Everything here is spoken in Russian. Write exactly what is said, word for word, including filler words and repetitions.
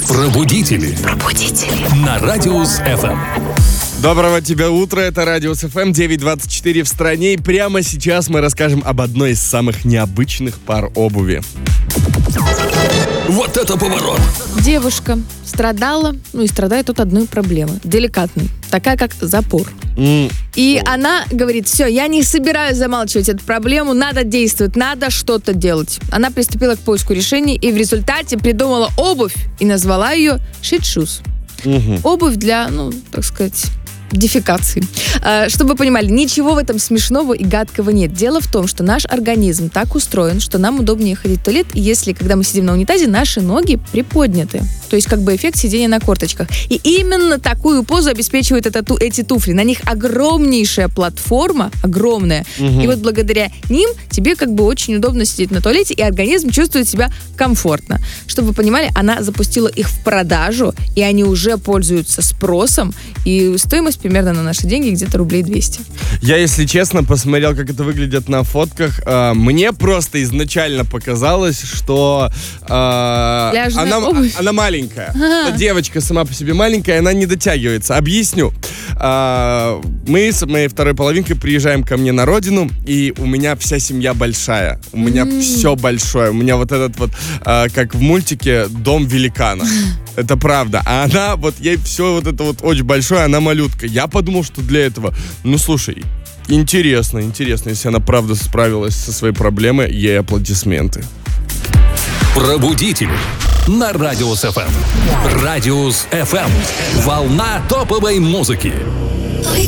Пробудители. Пробудители. На Радиус эф эм. Доброго тебе утра, это Радиус эф эм, девять двадцать четыре в стране. И прямо сейчас мы расскажем об одной из самых необычных пар обуви. Вот это поворот! Девушка страдала, ну и страдает от одной проблемы, деликатной, такая как запор. Mm. И она говорит: все, я не собираюсь замалчивать эту проблему, надо действовать, надо что-то делать. Она приступила к поиску решений и в результате придумала обувь и назвала ее shit shoes. Mm-hmm. Обувь для, ну, так сказать, дефекации. А, чтобы вы понимали, ничего в этом смешного и гадкого нет. Дело в том, что наш организм так устроен, что нам удобнее ходить в туалет, если, когда мы сидим на унитазе, наши ноги приподняты. То есть как бы эффект сидения на корточках. И именно такую позу обеспечивают это, ту, эти туфли. На них огромнейшая платформа, огромная. Угу. И вот благодаря ним тебе как бы очень удобно сидеть на туалете, и организм чувствует себя комфортно. Чтобы вы понимали, она запустила их в продажу, и они уже пользуются спросом, и стоимость примерно на наши деньги где-то рублей двести. Я, если честно, посмотрел, как это выглядит на фотках. А, мне просто изначально показалось, что а, она, она маленькая. Ага. Девочка сама по себе маленькая, она не дотягивается. Объясню. А, мы с моей второй половинкой приезжаем ко мне на родину, и у меня вся семья большая. У меня mm. все большое. У меня вот этот вот, а, как в мультике, дом великана. Это правда. А она, вот ей все вот это вот очень большое, она малютка. Я подумал, что для этого, ну слушай, интересно, интересно, если она правда справилась со своей проблемой, ей аплодисменты. Пробудители на Радиус эф эм. Радиус эф эм. Волна топовой музыки.